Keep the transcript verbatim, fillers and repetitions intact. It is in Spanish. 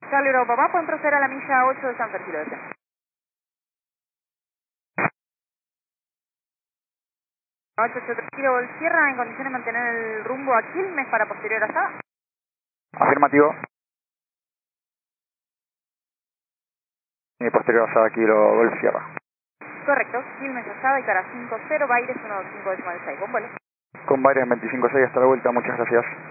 Charlie Bravo Papá, pueden proceder a la milla ocho de San Sergio. ocho ocho tres Kilo Golf Sierra, en condiciones de mantener el rumbo a Quilmes para posterior asada. Afirmativo. Y posterior asada Kilo Golf Sierra. Correcto, Quilmes asada y cara cinco cero, Baires uno dos cinco decimal seis. Buen vuelo. Con Baires veinticinco seis, hasta la vuelta, muchas gracias.